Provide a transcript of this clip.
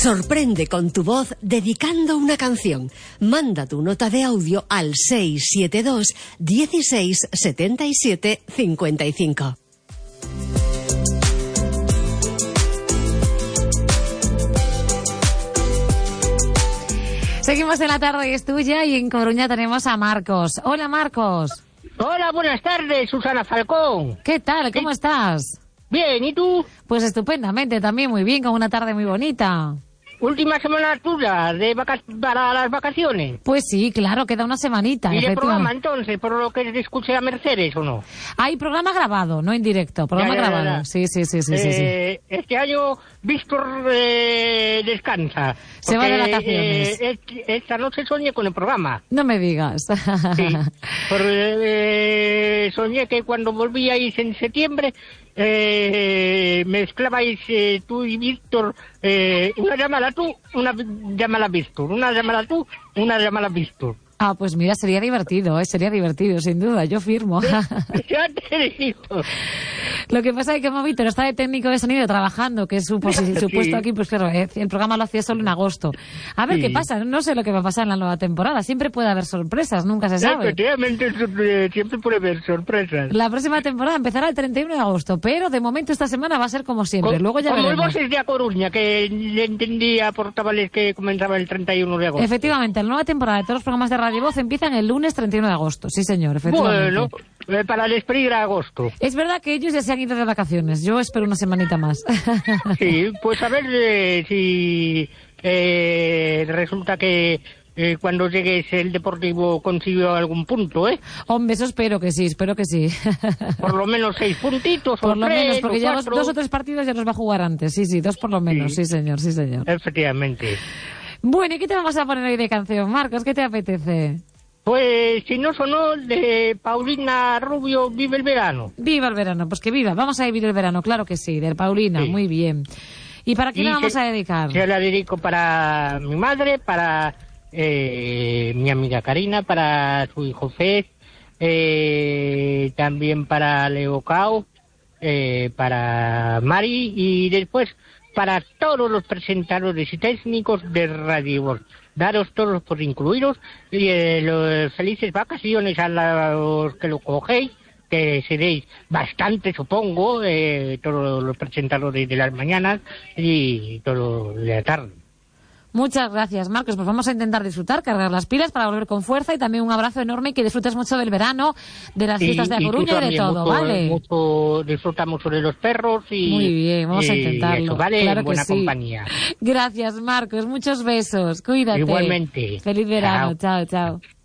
Sorprende con tu voz dedicando una canción. Manda tu nota de audio al 672 16 77 55. Seguimos en La Tarde es Tuya y en Coruña tenemos a Marcos. Hola, Marcos. Hola, buenas tardes, Susana Falcón. ¿Qué tal? ¿Cómo estás? Bien, ¿y tú? Pues estupendamente, también muy bien, con una tarde muy bonita. Última semana tuya para las vacaciones. Pues sí, claro, queda una semanita. ¿Y de programa entonces, por lo que escuché a Mercedes o no? Hay programa grabado, no en directo, programa grabado. Ya. Sí. Este año Víctor descansa. Se va de vacaciones. Esta noche soñé con el programa. No me digas. Sí, soñé que cuando volvíais en septiembre mezclabais tú y Víctor, una llamada tú, una llamada Víctor, una llamada tú, una llamada Víctor. Ah, pues mira, sería divertido, sin duda, yo firmo. Ya te digo. Lo que pasa es que como Víctor está de técnico de sonido trabajando, que es su puesto aquí, pues claro, el programa lo hacía solo en agosto. A ver qué pasa, no sé lo que va a pasar en la nueva temporada, siempre puede haber sorpresas, nunca se sabe. Efectivamente, siempre puede haber sorpresas. La próxima temporada empezará el 31 de agosto, pero de momento esta semana va a ser como siempre, luego ya como veremos. Como el Voces de A Coruña, que le entendía por tabales que comenzaba el 31 de agosto. Efectivamente, la nueva temporada de todos los programas de Radio Voz empiezan el lunes 31 de agosto, sí señor, efectivamente. Bueno, para despedir a agosto. Es verdad que ellos ya se han ido de vacaciones, yo espero una semanita más. Sí, pues a ver si resulta que cuando llegues el Deportivo consiguió algún punto, ¿eh? Hombre, eso espero que sí. Por lo menos 6 puntitos por o lo 3, menos, porque ya 2 o 3 partidos ya los va a jugar antes, sí, 2 por lo menos, sí señor. Efectivamente. Bueno, ¿y qué te vamos a poner hoy de canción, Marcos? ¿Qué te apetece? Pues si no sonó de Paulina Rubio, Vive el verano. Viva el verano, pues que viva, vamos a vivir el verano, claro que sí, de Paulina, sí. Muy bien. ¿Y para quién la vamos a dedicar? Yo la dedico para mi madre, para mi amiga Karina, para su hijo Fez, también para Leo Cao, para Mari y después para todos los presentadores y técnicos de Radio Voz. Daros todos por incluidos y felices vacaciones a los que lo cogéis, que seréis bastante, supongo, todos los presentadores de las mañanas y todos de la tarde. Muchas gracias, Marcos. Pues vamos a intentar disfrutar, cargar las pilas para volver con fuerza y también un abrazo enorme y que disfrutes mucho del verano, de las fiestas de A Coruña y de todo, ¿vale? Disfruta mucho de los perros y... Muy bien, vamos a intentarlo. Eso, ¿vale? Claro en buena que sí. compañía. Gracias, Marcos. Muchos besos. Cuídate. Igualmente. Feliz verano. Chao.